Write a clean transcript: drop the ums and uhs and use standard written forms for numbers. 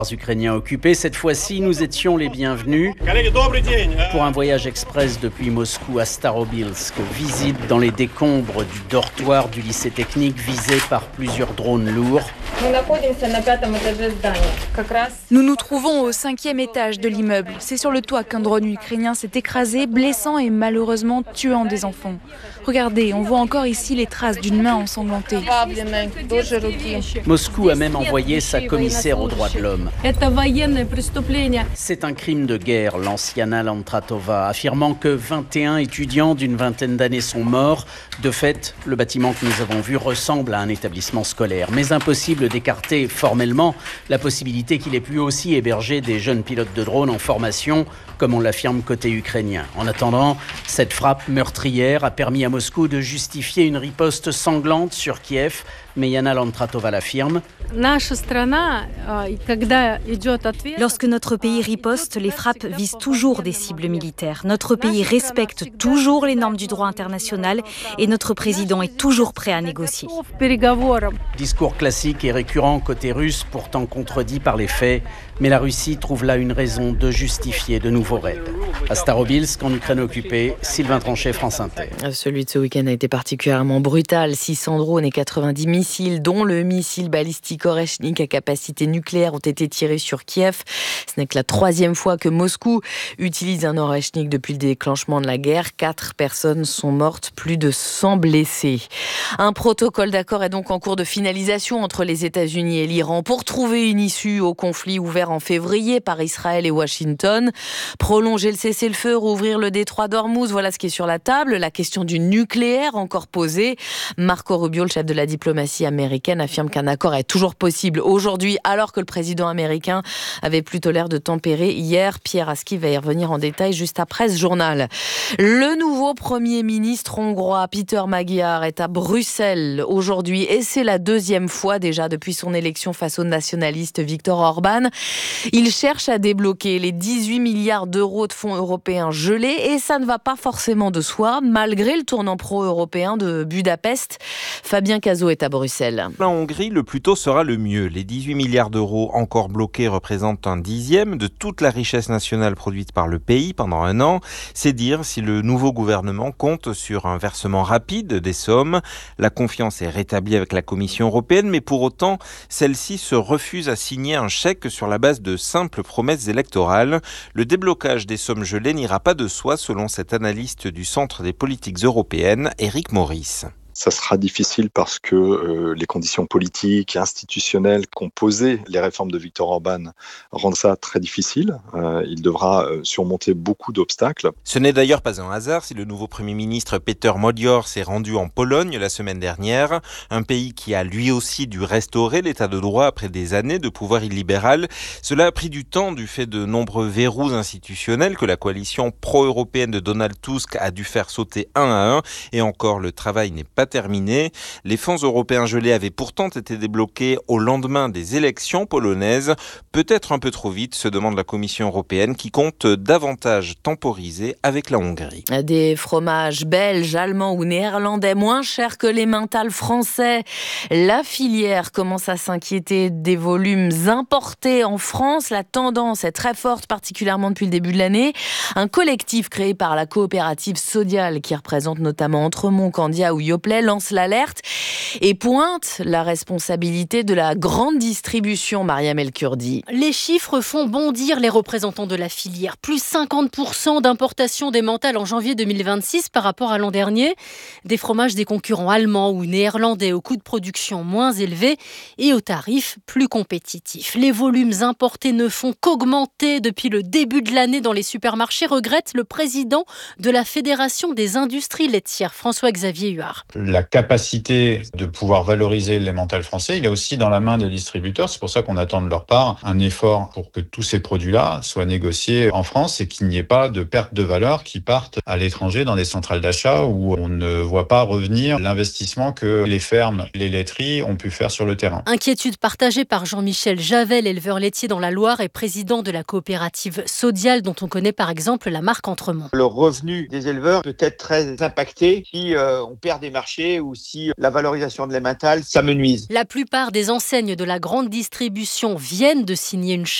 Ukrainiens occupés. Cette fois-ci, nous étions les bienvenus pour un voyage express depuis Moscou à Starobilsk. Visite dans les décombres du dortoir du lycée technique visé par plusieurs drones lourds. Nous nous trouvons au 5e étage de l'immeuble. C'est sur le toit qu'un drone ukrainien s'est écrasé, blessant et malheureusement tuant des enfants. Regardez, on voit encore ici les traces d'une main ensanglantée. Moscou a même envoyé sa commissaire aux droits de l'homme. C'est un crime de guerre, lance Yana Lantratova, affirmant que 21 étudiants d'une vingtaine d'années sont morts. De fait, le bâtiment que nous avons vu ressemble à un établissement scolaire. Mais impossible d'écarter formellement la possibilité qu'il ait pu aussi héberger des jeunes pilotes de drones en formation, comme on l'affirme côté ukrainien. En attendant, cette frappe meurtrière a permis à Moscou de justifier une riposte sanglante sur Kiev. Mais Yana Lantratova l'affirme. Lorsque notre pays riposte, les frappes visent toujours des cibles militaires. Notre pays respecte toujours les normes du droit international et notre président est toujours prêt à négocier. Discours classique et récurrent côté russe, pourtant contredit par les faits. Mais la Russie trouve là une raison de justifier de nouveaux raids. À Starobilsk, en Ukraine occupée, Sylvain Tranchet, France Inter. Celui de ce week-end a été particulièrement brutal. 600 drones et 90 missiles, dont le missile balistique Oreshnik à capacité nucléaire, ont été tirés sur Kiev. Ce n'est que la 3e fois que Moscou utilise un Oreshnik depuis le déclenchement de la guerre. 4 personnes sont mortes, plus de 100 blessés. Un protocole d'accord est donc en cours de finalisation entre les États-Unis et l'Iran pour trouver une issue au conflit ouvert en février par Israël et Washington. Prolonger le cessez-le-feu, rouvrir le détroit d'Ormuz, voilà ce qui est sur la table. La question du nucléaire encore posée. Marco Rubio, le chef de la diplomatie américaine, affirme qu'un accord est toujours possible aujourd'hui, alors que le président américain avait plutôt l'air de tempérer hier. Pierre Aski va y revenir en détail juste après ce journal. Le nouveau Premier ministre hongrois, Péter Magyar, est à Bruxelles aujourd'hui et c'est la 2e fois déjà depuis son élection face au nationaliste Viktor Orban. Il cherche à débloquer les 18 milliards d'euros de fonds européens gelés et ça ne va pas forcément de soi, malgré le tournant pro-européen de Budapest. Fabien Cazot est à Bruxelles. En Hongrie, le plus tôt sera le mieux. Les 18 milliards d'euros encore bloqués représentent un 10e de toute la richesse nationale produite par le pays pendant un an. C'est dire si le nouveau gouvernement compte sur un versement rapide des sommes. La confiance est rétablie avec la Commission européenne, mais pour autant, celle-ci se refuse à signer un chèque sur la base de simples promesses électorales. Le déblocage des sommes gelées n'ira pas de soi, selon cet analyste du Centre des politiques européennes, Éric Maurice. Ça sera difficile parce que les conditions politiques et institutionnelles qu'ont posées les réformes de Viktor Orban rendent ça très difficile. Il devra surmonter beaucoup d'obstacles. Ce n'est d'ailleurs pas un hasard si le nouveau Premier ministre Péter Magyar s'est rendu en Pologne la semaine dernière, un pays qui a lui aussi dû restaurer l'état de droit après des années de pouvoir illibéral. Cela a pris du temps du fait de nombreux verrous institutionnels que la coalition pro-européenne de Donald Tusk a dû faire sauter un à un. Et encore, le travail n'est pas terminé. Les fonds européens gelés avaient pourtant été débloqués au lendemain des élections polonaises. Peut-être un peu trop vite, se demande la Commission européenne qui compte davantage temporiser avec la Hongrie. Des fromages belges, allemands ou néerlandais moins chers que les Mental français. La filière commence à s'inquiéter des volumes importés en France. La tendance est très forte, particulièrement depuis le début de l'année. Un collectif créé par la coopérative Sodial, qui représente notamment Entremont, Candia ou Yoplait, lance l'alerte et pointe la responsabilité de la grande distribution, Mariam El Kurdi. Les chiffres font bondir les représentants de la filière. Plus 50% d'importation des Mental en janvier 2026 par rapport à l'an dernier. Des fromages des concurrents allemands ou néerlandais aux coûts de production moins élevés et aux tarifs plus compétitifs. Les volumes importés ne font qu'augmenter depuis le début de l'année dans les supermarchés, regrette le président de la Fédération des industries laitières, François-Xavier Huard. La capacité de pouvoir valoriser les Mental français, il est aussi dans la main des distributeurs. C'est pour ça qu'on attend de leur part un effort pour que tous ces produits-là soient négociés en France et qu'il n'y ait pas de perte de valeur qui partent à l'étranger dans des centrales d'achat où on ne voit pas revenir l'investissement que les fermes, les laiteries ont pu faire sur le terrain. Inquiétude partagée par Jean-Michel Javel, éleveur laitier dans la Loire et président de la coopérative Sodial, dont on connaît par exemple la marque Entremont. Le revenu des éleveurs peut être très impacté si on perd des marchés marché ou si la valorisation de l'emmental, ça me nuise. La plupart des enseignes de la grande distribution viennent de signer une